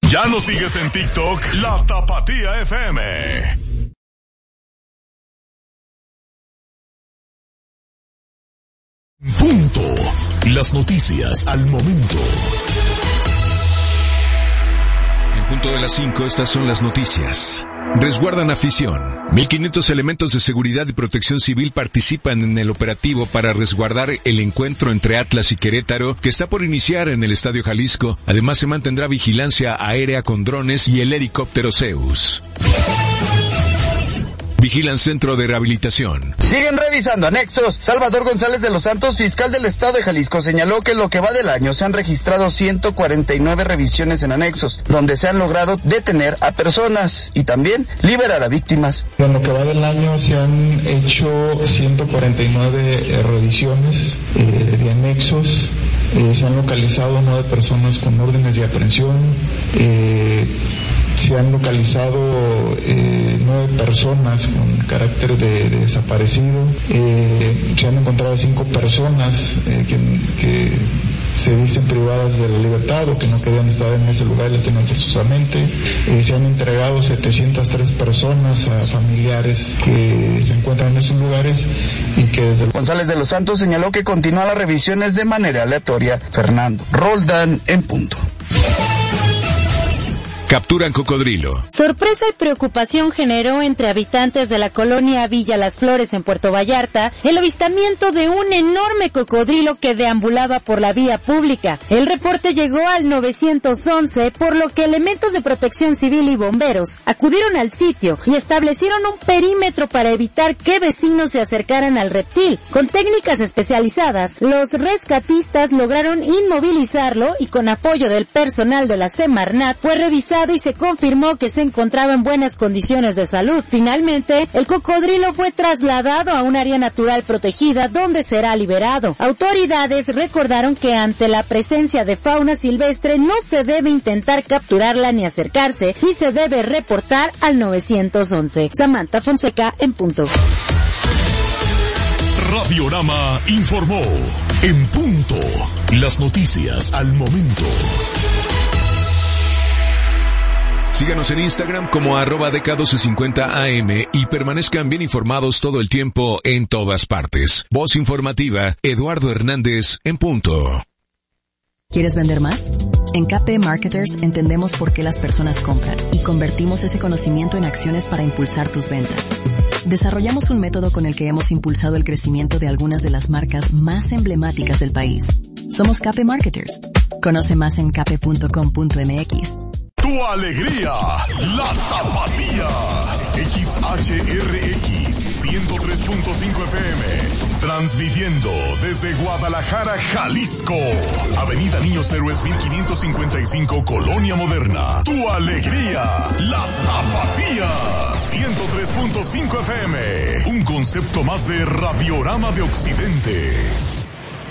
¿Ya nos sigues en TikTok? La Tapatía FM. Punto. Las noticias al momento. En punto de las 5, estas son las noticias. Resguardan afición. 1,500 elementos de seguridad y protección civil participan en el operativo para resguardar el encuentro entre Atlas y Querétaro, que está por iniciar en el Estadio Jalisco. Además, se mantendrá vigilancia aérea con drones y el helicóptero Zeus. Vigilan centro de rehabilitación. Siguen revisando anexos. Salvador González de los Santos, fiscal del estado de Jalisco, señaló que en lo que va del año se han registrado 149 revisiones en anexos, donde se han logrado detener a personas y también liberar a víctimas. En lo que va del año se han hecho 149 revisiones de anexos. Se han localizado 9 personas con órdenes de aprehensión. Se han localizado 9 personas con carácter de desaparecido. Se han encontrado 5 personas que se dicen privadas de la libertad o que no querían estar en ese lugar y las tenían forzosamente. Se han entregado 703 personas a familiares que se encuentran en esos lugares y que desde... González de los Santos señaló que continúa las revisiones de manera aleatoria. Fernando Roldán, en punto. Capturan cocodrilo. Sorpresa y preocupación generó entre habitantes de la colonia Villa Las Flores en Puerto Vallarta el avistamiento de un enorme cocodrilo que deambulaba por la vía pública. El reporte llegó al 911, por lo que elementos de protección civil y bomberos acudieron al sitio y establecieron un perímetro para evitar que vecinos se acercaran al reptil. Con técnicas especializadas, los rescatistas lograron inmovilizarlo y con apoyo del personal de la Semarnat fue revisado y se confirmó que se encontraba en buenas condiciones de salud. Finalmente, el cocodrilo fue trasladado a un área natural protegida donde será liberado. Autoridades recordaron que ante la presencia de fauna silvestre no se debe intentar capturarla ni acercarse y se debe reportar al 911. Samantha Fonseca, en punto. Radiorama informó. En punto. Las noticias al momento. Síganos en Instagram como @DK1250AM y permanezcan bien informados todo el tiempo en todas partes. Voz informativa, Eduardo Hernández, en punto. ¿Quieres vender más? En KP Marketers entendemos por qué las personas compran y convertimos ese conocimiento en acciones para impulsar tus ventas. Desarrollamos un método con el que hemos impulsado el crecimiento de algunas de las marcas más emblemáticas del país. Somos KP Marketers. Conoce más en kp.com.mx. Tu alegría, la Tapatía. XHRX 103.5 FM. Transmitiendo desde Guadalajara, Jalisco. Avenida Niños Héroes 1555, Colonia Moderna. Tu alegría, la Tapatía. 103.5 FM. Un concepto más de Radiorama de Occidente.